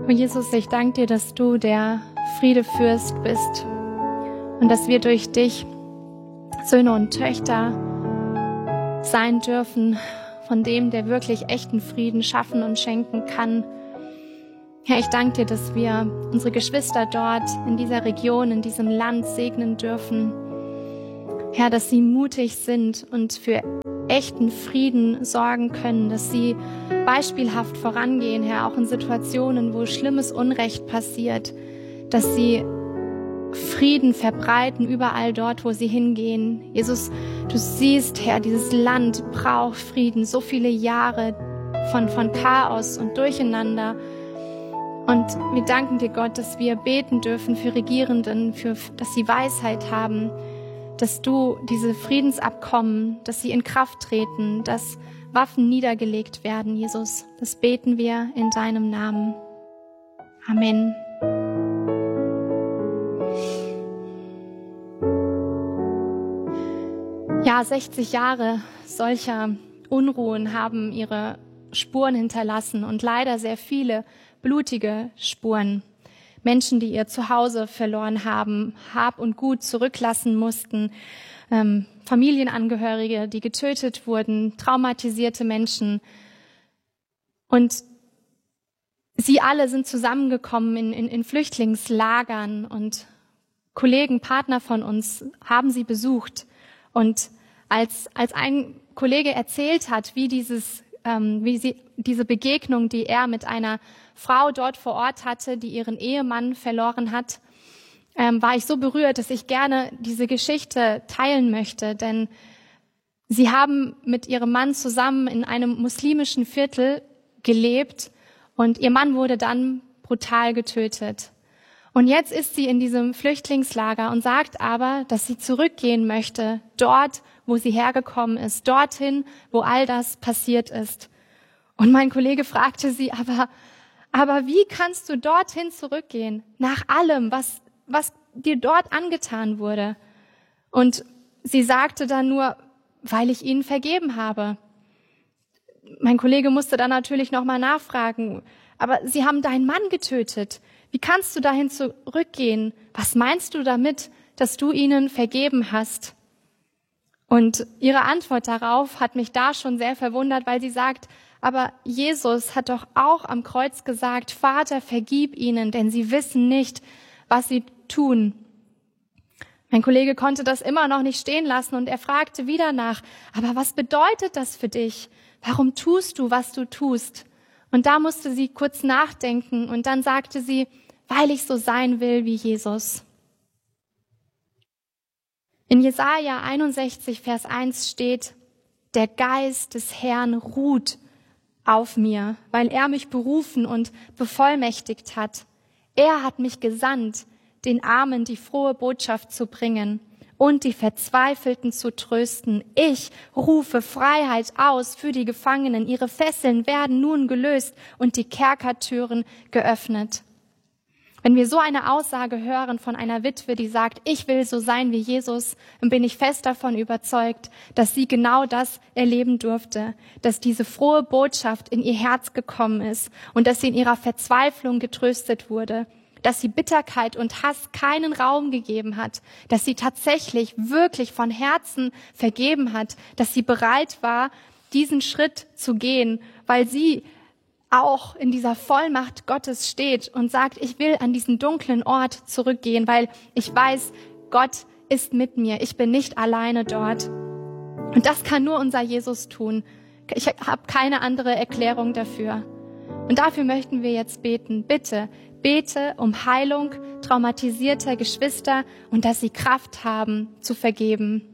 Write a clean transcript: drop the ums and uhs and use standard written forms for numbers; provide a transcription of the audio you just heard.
Oh Jesus, ich danke dir, dass du der Friedefürst bist und dass wir durch dich Söhne und Töchter sein dürfen von dem, der wirklich echten Frieden schaffen und schenken kann. Herr, ich danke dir, dass wir unsere Geschwister dort in dieser Region, in diesem Land segnen dürfen. Herr, dass sie mutig sind und für echten Frieden sorgen können, dass sie beispielhaft vorangehen, Herr, auch in Situationen, wo schlimmes Unrecht passiert, dass sie Frieden verbreiten überall dort, wo sie hingehen. Jesus, du siehst, Herr, dieses Land braucht Frieden, so viele Jahre von Chaos und Durcheinander. Und wir danken dir, Gott, dass wir beten dürfen für Regierenden, dass sie Weisheit haben, dass du diese Friedensabkommen, dass sie in Kraft treten, dass Waffen niedergelegt werden, Jesus. Das beten wir in deinem Namen. Amen. Ja, 60 Jahre solcher Unruhen haben ihre Spuren hinterlassen und leider sehr viele blutige Spuren. Menschen, die ihr Zuhause verloren haben, Hab und Gut zurücklassen mussten, Familienangehörige, die getötet wurden, traumatisierte Menschen. Und sie alle sind zusammengekommen in Flüchtlingslagern und Kollegen, Partner von uns haben sie besucht. Und als ein Kollege erzählt hat, wie diese Begegnung, die er mit einer Frau dort vor Ort hatte, die ihren Ehemann verloren hat, war ich so berührt, dass ich gerne diese Geschichte teilen möchte. Denn sie haben mit ihrem Mann zusammen in einem muslimischen Viertel gelebt und ihr Mann wurde dann brutal getötet. Und jetzt ist sie in diesem Flüchtlingslager und sagt aber, dass sie zurückgehen möchte, dort, wo sie hergekommen ist, dorthin, wo all das passiert ist. Und mein Kollege fragte sie, aber wie kannst du dorthin zurückgehen, nach allem, was dir dort angetan wurde? Und sie sagte dann nur, weil ich ihnen vergeben habe. Mein Kollege musste dann natürlich nochmal nachfragen, aber sie haben deinen Mann getötet. Wie kannst du dahin zurückgehen? Was meinst du damit, dass du ihnen vergeben hast? Und ihre Antwort darauf hat mich da schon sehr verwundert, weil sie sagt, aber Jesus hat doch auch am Kreuz gesagt, Vater, vergib ihnen, denn sie wissen nicht, was sie tun. Mein Kollege konnte das immer noch nicht stehen lassen und er fragte wieder nach, aber was bedeutet das für dich? Warum tust du, was du tust? Und da musste sie kurz nachdenken und dann sagte sie, weil ich so sein will wie Jesus. In Jesaja 61, Vers 1 steht, der Geist des Herrn ruht auf mir, weil er mich berufen und bevollmächtigt hat. Er hat mich gesandt, den Armen die frohe Botschaft zu bringen und die Verzweifelten zu trösten. Ich rufe Freiheit aus für die Gefangenen. Ihre Fesseln werden nun gelöst und die Kerkertüren geöffnet. Wenn wir so eine Aussage hören von einer Witwe, die sagt, ich will so sein wie Jesus, dann bin ich fest davon überzeugt, dass sie genau das erleben durfte, dass diese frohe Botschaft in ihr Herz gekommen ist und dass sie in ihrer Verzweiflung getröstet wurde, dass sie Bitterkeit und Hass keinen Raum gegeben hat, dass sie tatsächlich wirklich von Herzen vergeben hat, dass sie bereit war, diesen Schritt zu gehen, weil sie auch in dieser Vollmacht Gottes steht und sagt, ich will an diesen dunklen Ort zurückgehen, weil ich weiß, Gott ist mit mir. Ich bin nicht alleine dort. Und das kann nur unser Jesus tun. Ich habe keine andere Erklärung dafür. Und dafür möchten wir jetzt beten. Bitte, bete um Heilung traumatisierter Geschwister und dass sie Kraft haben zu vergeben.